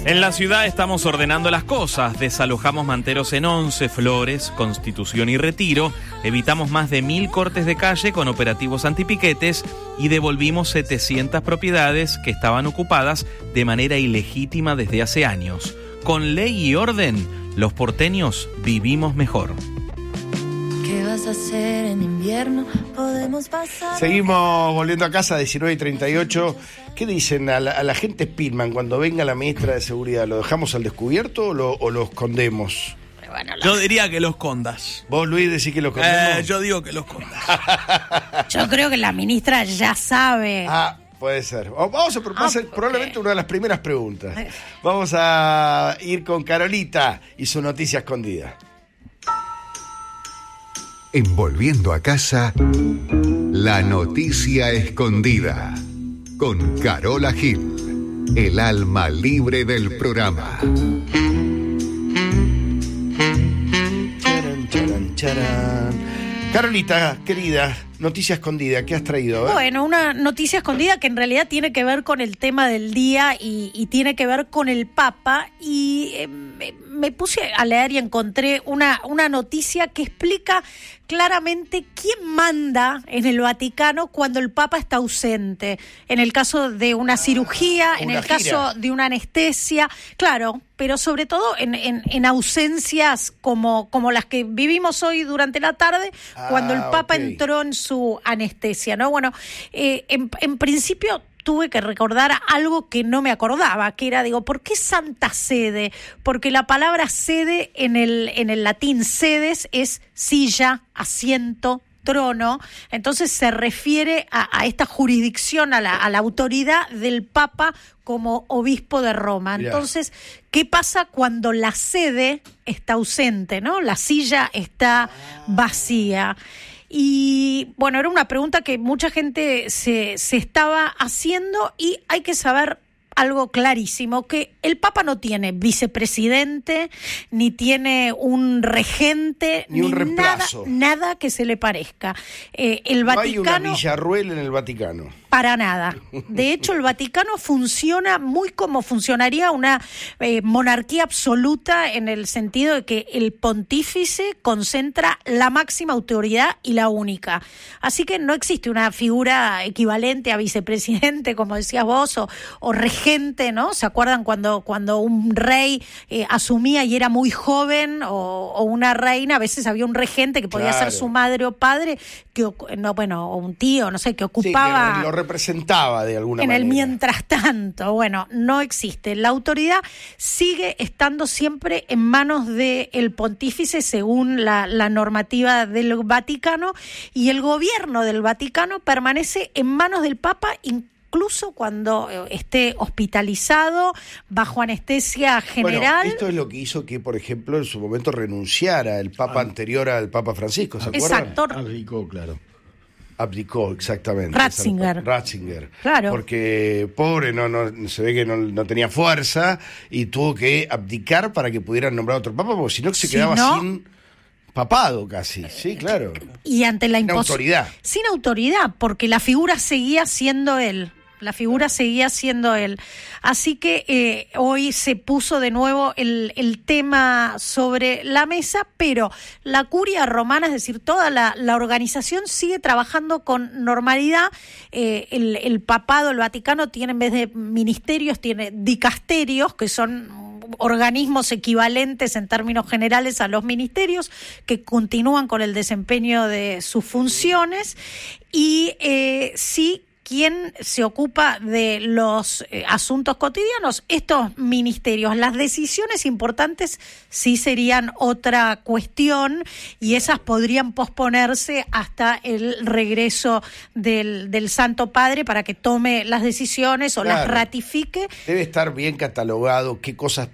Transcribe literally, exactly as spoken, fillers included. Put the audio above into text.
En la ciudad estamos ordenando las cosas, desalojamos manteros en once, Flores, Constitución y Retiro, evitamos más de mil cortes de calle con operativos antipiquetes y devolvimos setecientas propiedades que estaban ocupadas de manera ilegítima desde hace años. Con ley y orden, los porteños vivimos mejor. ¿Qué vas a hacer en invierno? Podemos pasar. Seguimos volviendo a casa, diecinueve y treinta y ocho. ¿Qué dicen a la, a la gente Spillman cuando venga la ministra de Seguridad? ¿Lo dejamos al descubierto o lo, o lo escondemos? Bueno, yo diría que los escondas. ¿Vos, Luis, decís que lo escondemos? Eh, yo digo que los escondas. Yo creo que la ministra ya sabe. Ah, puede ser. Vamos a Ah, ser probablemente una de las primeras preguntas. Vamos a ir con Carolita y su noticia escondida. En Volviendo a Casa, la noticia escondida. Con Carola Gil, el alma libre del programa. Charan, charan, charan. Carolita, querida, noticia escondida, ¿qué has traído? ¿Eh? Bueno, una noticia escondida que en realidad tiene que ver con el tema del día y, y tiene que ver con el Papa. Y eh, me, me puse a leer y encontré una, una noticia que explica claramente quién manda en el Vaticano cuando el Papa está ausente. En el caso de una cirugía, una en el gira. caso de una anestesia, claro, pero sobre todo en, en, en ausencias como, como las que vivimos hoy durante la tarde, Ah, cuando el Papa ok. entró en su anestesia, ¿no? Bueno, eh, en, en principio tuve que recordar algo que no me acordaba, que era, digo, ¿por qué Santa Sede? Porque la palabra sede en el, en el latín sedes es silla, asiento, trono, entonces se refiere a, a esta jurisdicción, a la, a la autoridad del Papa como obispo de Roma. Mirá. Entonces, ¿qué pasa cuando la sede está ausente, ¿no? La silla está vacía. Y bueno, era una pregunta que mucha gente se, se estaba haciendo y hay que saber algo clarísimo, que el Papa no tiene vicepresidente, ni tiene un regente, Ni un nada, reemplazo. nada que se le parezca. Eh, el No hay una Vaticano... Villarruel en el Vaticano. Para nada. De hecho, el Vaticano funciona muy como funcionaría una eh, monarquía absoluta, en el sentido de que el pontífice concentra la máxima autoridad y la única. Así que no existe una figura equivalente a vicepresidente, como decías vos, o, o regente, ¿no? ¿Se acuerdan cuando, cuando un rey eh, asumía y era muy joven, o, o una reina? A veces había un regente que podía Claro. ser su madre o padre, que no, bueno, o un tío, no sé, que ocupaba... Sí, que lo representaba de alguna en manera. el mientras tanto. Bueno, no existe. La autoridad sigue estando siempre en manos del pontífice según la, la normativa del Vaticano, y el gobierno del Vaticano permanece en manos del Papa, incluso cuando eh, esté hospitalizado, bajo anestesia general. Bueno, esto es lo que hizo que, por ejemplo, en su momento renunciara el Papa anterior al Papa Francisco, ¿se acuerdan? Exacto. Abdicó, claro. Abdicó, exactamente. Ratzinger. Ratzinger. Claro. Porque pobre, no, no se ve que no, no tenía fuerza y tuvo que abdicar para que pudieran nombrar otro papa, porque si no se Si quedaba no- sin papado casi. Sí, claro. Y ante la Sin impos- autoridad. Sin autoridad, porque la figura seguía siendo él. La figura seguía siendo él. Así que eh, hoy se puso de nuevo el, el tema sobre la mesa, pero la curia romana, es decir, toda la, la organización sigue trabajando con normalidad. Eh, el, el papado, el Vaticano, tiene, en vez de ministerios, tiene dicasterios, que son organismos equivalentes en términos generales a los ministerios, que continúan con el desempeño de sus funciones. Y eh, sí, ¿quién se ocupa de los eh, asuntos cotidianos? Estos ministerios. Las decisiones importantes sí serían otra cuestión, y esas podrían posponerse hasta el regreso del, del Santo Padre para que tome las decisiones o Claro. las ratifique. Debe estar bien catalogado qué cosas